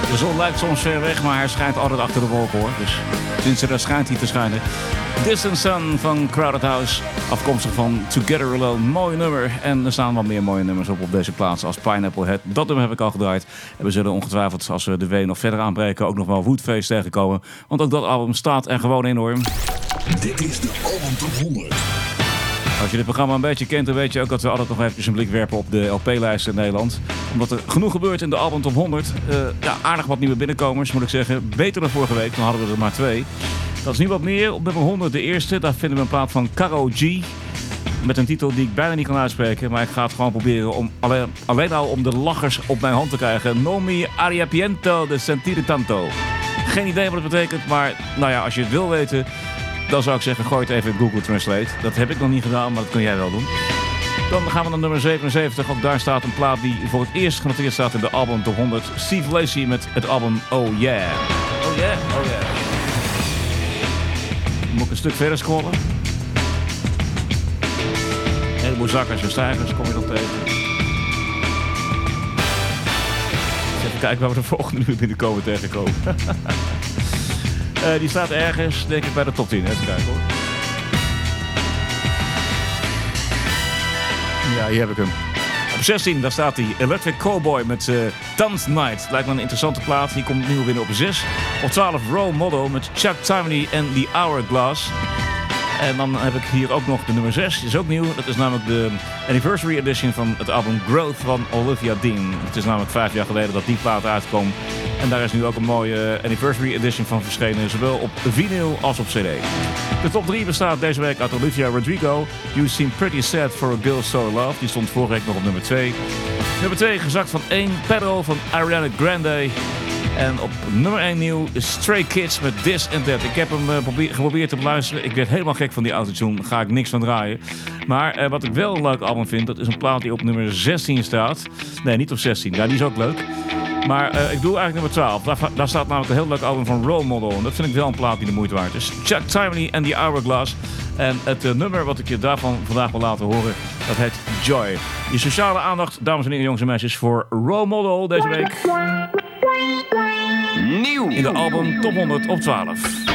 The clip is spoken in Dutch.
De zon lijkt soms ver weg, maar hij schijnt altijd achter de wolken hoor. Dus sinds daar schijnt hij te schijnen. Distant Sun van Crowded House. Afkomstig van Together Alone. Mooi nummer. En er staan wat meer mooie nummers op deze plaats als Pineapple Head. Dat nummer heb ik al gedraaid. En we zullen ongetwijfeld, als we de week nog verder aanbreken, ook nog wel Woodface tegenkomen. Want ook dat album staat er gewoon enorm. Dit is de Album Top 100. Als je dit programma een beetje kent, dan weet je ook dat we altijd nog even een blik werpen op de LP-lijst in Nederland. Omdat er genoeg gebeurt in de Album Top 100. Aardig wat nieuwe binnenkomers, moet ik zeggen. Beter dan vorige week, dan hadden we er maar 2. Dat is nu wat meer. Op nummer 100, de eerste, daar vinden we een plaat van Karol G. Met een titel die ik bijna niet kan uitspreken. Maar ik ga het gewoon proberen om alleen al om de lachers op mijn hand te krijgen. No mi arrepiento de sentir tanto. Geen idee wat het betekent, maar nou ja, als je het wil weten, dan zou ik zeggen, gooi het even in Google Translate. Dat heb ik nog niet gedaan, maar dat kun jij wel doen. Dan gaan we naar nummer 77. Ook daar staat een plaat die voor het eerst genoteerd staat in de Album Top 100. Steve Lacy met het album Oh Yeah. Oh Yeah, oh Yeah. Moet ik een stuk verder scrollen. Een heleboel zakkers en stijgers kom je dan tegen. Even kijken waar we de volgende nu binnenkomen tegenkomen. Die staat ergens, denk ik, bij de top 10. Even kijken hoor. Ja, hier heb ik hem. Op 16, daar staat hij. Electric Cowboy met Dance Night. Lijkt me een interessante plaat. Die komt nieuw binnen op 6. Op 12, Role Model met Chuck Timoney en The Hourglass. En dan heb ik hier ook nog de nummer 6. Die is ook nieuw. Dat is namelijk de anniversary edition van het album Growth van Olivia Dean. Het is namelijk 5 jaar geleden dat die plaat uitkwam. En daar is nu ook een mooie anniversary edition van verschenen. Zowel op vinyl als op cd. De top 3 bestaat deze week uit Olivia Rodrigo. You Seem Pretty Sad for a Girl So Love. Die stond vorige week nog op nummer 2. Nummer 2 gezakt van 1. Pedal van Ariana Grande. En op nummer 1 nieuw is Stray Kids met This and That. Ik heb hem geprobeerd te beluisteren. Ik werd helemaal gek van die autotune. Daar ga ik niks van draaien. Maar wat ik wel een leuk album vind, dat is een plaat die op nummer 16 staat. Nee, niet op 16. Ja, die is ook leuk. Maar ik doe eigenlijk nummer 12. Daar staat namelijk een heel leuk album van Role Model. En dat vind ik wel een plaat die de moeite waard is. Chuck Timoney en The Hourglass. En het nummer wat ik je daarvan vandaag wil laten horen, dat heet Joy. Je sociale aandacht, dames en heren, jongens en meisjes, voor Role Model deze week. Nieuw in de album Top 100 op 12.